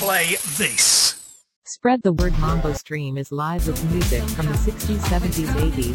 play this. Spread the word. Mambo Stream is live with music from the 60s, 70s, 80s,